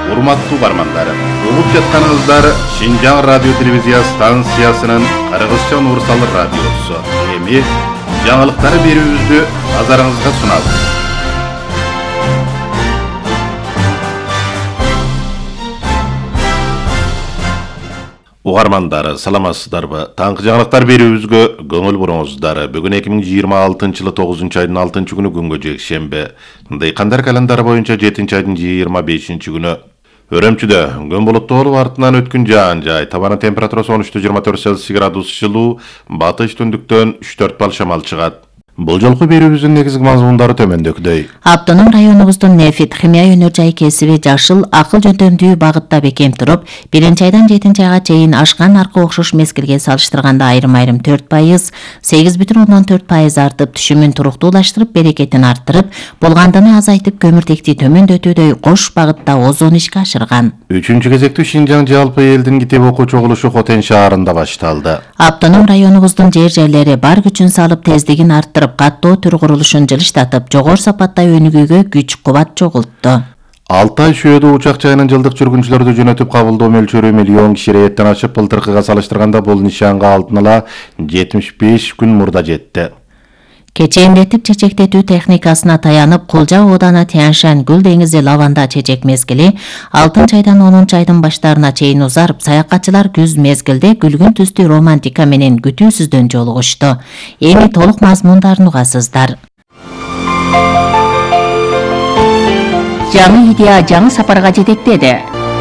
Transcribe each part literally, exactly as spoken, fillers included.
Урматтуу бармандар, угуп жатканыңыздар Шинжаң радио телевизия станциясынын Кыргызча Нурсал радиосу. Эми жаңылыктар берүүбүздү назарыңызга сунабыз. Угармандар, саламатсыздарбы? Таңкы жаңылыктар берүүбүзгө көңүл буруңуздар. Бүгүн эки миң жыйырма алтынчы жылы тогузунчу айдын алтынчы күнү күнгө жекшемби. Дыйкандар календары боюнча жетинчи айдын жыйырма бешинчи күнү. Өрөмчүдө күн булуттуу болуп артынан өткөн жаан жай. Табанын температурасы он үч жыйырма төрт Цельсий градус жылуу, батыш түндүктөн үч төрт балл шамал чыгат. Бул жолку берүүбүздүн негизги мазмундары төмөндөгүдөй. Автоном районубуздун нефит, химия өнөр жай кесиби жашыл, акыл жөндөмдүү багытта бекем туруп, биринчи айдан жетинчи айга чейин ашкан аркы окшош мезгилге салыштырганда айрым-айрым төрт пайыз, сегиз бүтүн ондон төрт пайыз артып, түшүмүн туруктуулаштырып, берекетин арттырып, болгондону азайтып, көмүртекти төмөндөтүүдөй кош багытта озон ишке ашырган. Үчүнчү кезектүү Шинжаң жалпы элдин китеп окуу чогулушу Хотен шаарында башталды. Автоном районубуздун жер жерлери бар күчүн салып, тездигин арттырып, каттоо түр курулушун жылыштатып, жогору сапаттай өнүгүүгө күч кубат чогултту. алты ай шүйөдө учак жайынан жылдык жүргүнчүлөрдү жөнөтүп кабылдоо мөлчөрү миллион киши рейеттен ашып, былтыркыга салыштырганда бул нишанга алтын ала жетимиш беш күн мурда жетти. Кечээндетип чечектетүү техникасына таянып, Кулжа ооданы Тяньшань гүл деңизи лаванда чечек мезгили алтынчы айдан онунчу айдын баштарына чейин узарып, саякатчылар күз мезгилде күлгүн түстүү романтика менен күтүүсүздөн жолугушту. Эми толук мазмундарын угасыздар. Жаңы идея жаңы сапарга жетектеди.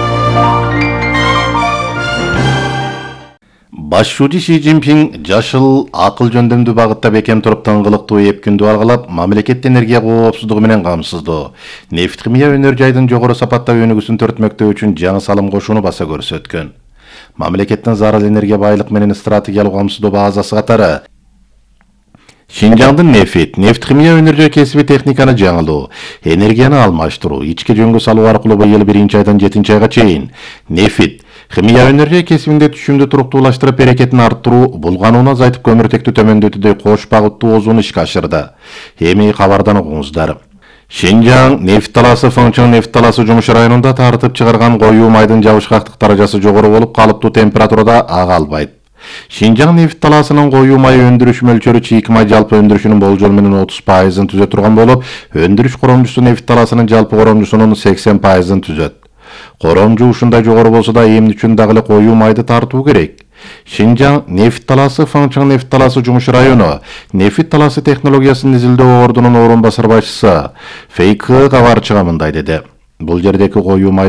Башчуучу Ши Цзиньпин жашыл, акыл жөндөмдүү багытта бекем туруп, тыңгылыктуу эп күндү алгалап, мамлекет энергия коопсуздугу менен камсыздоо, нефт, химия өнөр жайдын жогору сапатта өнүгүүсүн төртмөктөө үчүн жаңы салым кошууну баса көрсөткөн. Мамлекеттин зарыл энергия байлык менен стратегиялык камсыздоо базасы катары Шинжаңдын нефт, нефт, химия өнөр жай кесиби техниканы жаңылоо, энергияны алмаштыруу, ички жөнгө салуу аркылуу быйыл биринчи айдан жетинчи айга чейин нефт, химия өнөр жай кесибинде түшүмдү туруктуулаштырып, берекетин арттыруу, булганууну азайтып, көмүртекти төмөндөтүүдөй кош багыттуу озон ишке ашырды. Эми кабардан угуңуздар. Шинжаң нефт талаасы Фыңчың нефт талаасы жумуш районунда тартып чыгарган коюу майдын жабышкактык даражасы жогору болуп, калыптуу температурада ага албайт. Шинжаң нефт талаасынын коюу май өндүрүш мөлчөрү чийки май жалпы өндүрүшүнүн болжол менен отуз пайызын түзө турган болуп, өндүрүш коромчусу нефт талаасынын жалпы коромчусунун сексен пайызын түзөт. Коромчу ушундай жогору болсо да, эмне үчүн дагы эле коюу майды тартуу керек? Шинжаң нефт талаасы Фыңчың нефт талаасы жумуш району нефт талаасы технологиясын изилдөө ордунун орун басар башчысы Фейк кабарчыга мындай деди. Бул жердеки коюу май